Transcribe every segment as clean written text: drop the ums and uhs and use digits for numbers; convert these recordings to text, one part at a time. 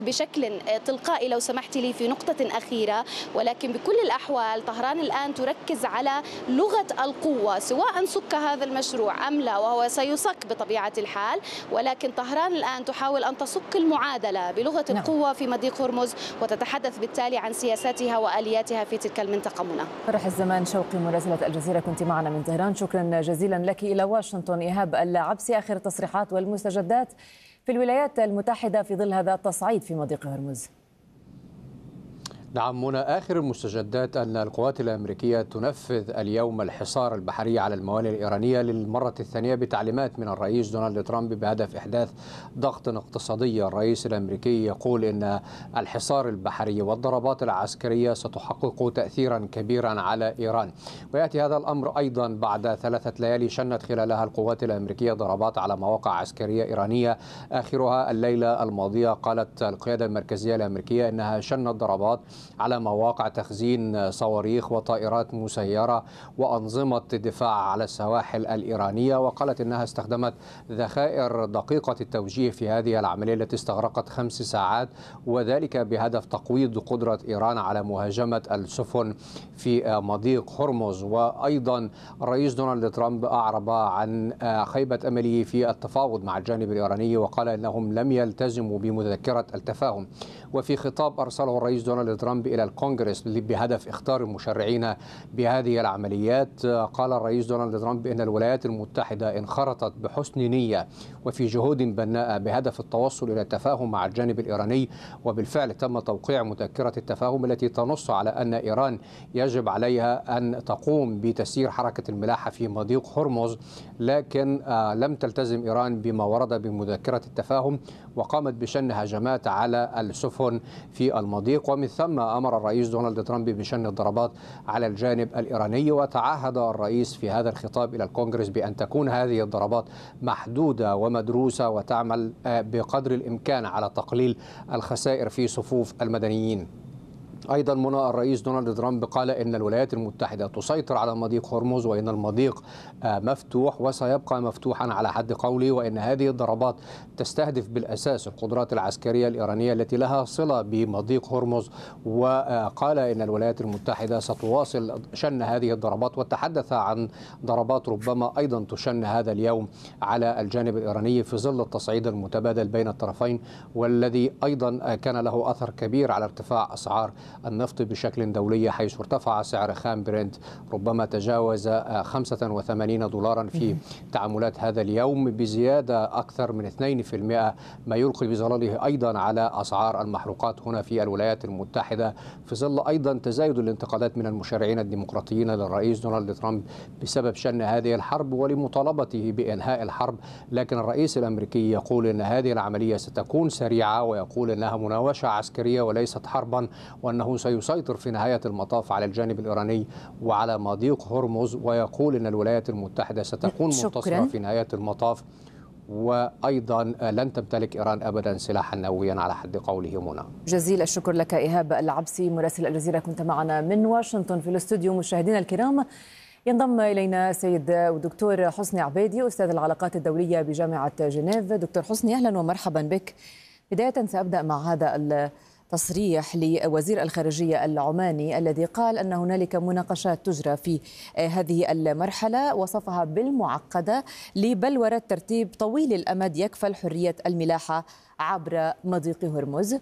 بشكل تلقائي لو سمحت لي في نقطة أخيرة، ولكن بكل الأحوال طهران الآن تركز على لغة القوة، سواء سك هذا المشروع أم لا، وهو سيسك بطبيعة الحال، ولكن طهران الآن تحاول أن تسك المعادلة بلغة القوة في مضيق هرمز، وتتحدث بالتالي عن سياساتها وآلياتها في تلك المنطقة. منى فرح الزمان شوقي مراسلة الجزيرة كنت معنا من طهران، شكرا جزيلا لك. إلى واشنطن إيهاب العبسي، آخر التصريحات والمستجدات في الولايات المتحدة في ظل هذا التصعيد في مضيق هرمز. نعم منى، آخر المستجدات أن القوات الأمريكية تنفذ اليوم الحصار البحري على الموانئ الإيرانية للمرة الثانية بتعليمات من الرئيس دونالد ترامب بهدف إحداث ضغط اقتصادي. الرئيس الأمريكي يقول إن الحصار البحري والضربات العسكرية ستحقق تأثيرا كبيرا على إيران، ويأتي هذا الأمر أيضا بعد 3 ليالي شنت خلالها القوات الأمريكية ضربات على مواقع عسكرية إيرانية، آخرها الليلة الماضية. قالت القيادة المركزية الأمريكية إنها شنت ضربات على مواقع تخزين صواريخ وطائرات مسيرة وأنظمة دفاع على السواحل الإيرانية، وقالت إنها استخدمت ذخائر دقيقة التوجيه في هذه العملية التي استغرقت 5 ساعات، وذلك بهدف تقويض قدرة إيران على مهاجمة السفن في مضيق هرمز. وأيضا الرئيس دونالد ترامب أعرب عن خيبة أمله في التفاوض مع الجانب الإيراني، وقال إنهم لم يلتزموا بمذكرة التفاهم. وفي خطاب أرسله الرئيس دونالد ترامب إلى الكونغرس بهدف اختيار المشرعين بهذه العمليات، قال الرئيس دونالد ترامب إن الولايات المتحدة انخرطت بحسن نية وفي جهود بناءة بهدف التوصل إلى التفاهم مع الجانب الإيراني، وبالفعل تم توقيع مذكرة التفاهم التي تنص على أن إيران يجب عليها أن تقوم بتسيير حركة الملاحة في مضيق هرمز، لكن لم تلتزم إيران بما ورد بمذكرة التفاهم، وقامت بشن هجمات على السفن في المضيق. ومن ثم أمر الرئيس دونالد ترامب بشن الضربات على الجانب الإيراني، وتعهد الرئيس في هذا الخطاب إلى الكونغرس بأن تكون هذه الضربات محدودة ومدروسة وتعمل بقدر الإمكان على تقليل الخسائر في صفوف المدنيين. أيضا منى، الرئيس دونالد ترامب قال إن الولايات المتحدة تسيطر على مضيق هرمز، وإن المضيق مفتوح وسيبقى مفتوحا على حد قوله، وإن هذه الضربات تستهدف بالأساس القدرات العسكرية الإيرانية التي لها صلة بمضيق هرمز. وقال إن الولايات المتحدة ستواصل شن هذه الضربات، وتحدث عن ضربات ربما أيضا تشن هذا اليوم على الجانب الإيراني في ظل التصعيد المتبادل بين الطرفين، والذي أيضا كان له أثر كبير على ارتفاع أسعار النفط بشكل دولي، حيث ارتفع سعر خام برنت ربما تجاوز 85 دولارا في تعاملات هذا اليوم، بزيادة أكثر من 2%، ما يلقي بظلاله أيضا على أسعار المحروقات هنا في الولايات المتحدة، في ظل أيضا تزايد الانتقادات من المشارعين الديمقراطيين للرئيس دونالد ترامب بسبب شن هذه الحرب ولمطالبته بإنهاء الحرب. لكن الرئيس الأمريكي يقول أن هذه العملية ستكون سريعة، ويقول أنها مناوشة عسكرية وليست حربا، وأنه سيسيطر في نهاية المطاف على الجانب الإيراني وعلى مضيق هرمز، ويقول أن الولايات المتحدة ستكون منتصرة في نهاية المطاف، وأيضا لن تمتلك إيران أبدا سلاحا نوويا على حد قوله. منى، جزيل الشكر لك إيهاب العبسي مراسل الجزيرة، كنت معنا من واشنطن في الاستوديو. مشاهدينا الكرام، ينضم إلينا سيد ودكتور حسني عبيدي أستاذ العلاقات الدولية بجامعة جنيف. دكتور حسني، أهلا ومرحبا بك. بداية سأبدأ مع هذا تصريح لوزير الخارجية العماني الذي قال أن هنالك مناقشات تجرى في هذه المرحلة، وصفها بالمعقدة لبلورة ترتيب طويل الأمد يكفل حرية الملاحة عبر مضيق هرمز.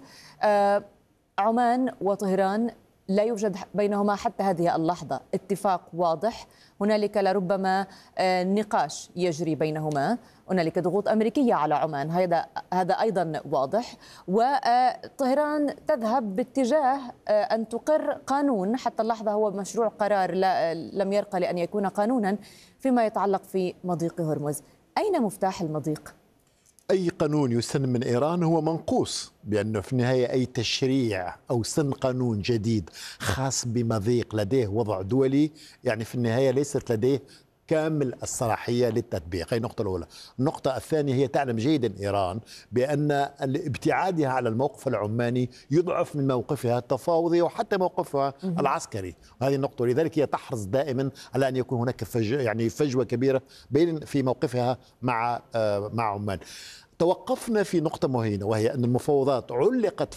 عمان وطهران لا يوجد بينهما حتى هذه اللحظة اتفاق واضح، هنالك لربما نقاش يجري بينهما، هنالك ضغوط أمريكية على عمان، هذا أيضا واضح، وطهران تذهب باتجاه أن تقر قانون، حتى اللحظة هو مشروع قرار لم يرقى لأن يكون قانونا فيما يتعلق في مضيق هرمز. أين مفتاح المضيق؟ أي قانون يسن من إيران هو منقوص، بأنه في النهاية أي تشريع أو سن قانون جديد خاص بمضيق لديه وضع دولي، يعني في النهاية ليست لديه كامل الصلاحية للتطبيق. هي النقطة الأولى. النقطة الثانية، هي تعلم جيدا إيران بأن ابتعادها على الموقف العماني يضعف من موقفها التفاوضي وحتى موقفها العسكري، وهذه النقطة. لذلك هي تحرص دائما على أن يكون هناك فجوة كبيرة بين في موقفها مع عمان. توقفنا في نقطة مهمة، وهي أن المفاوضات علقت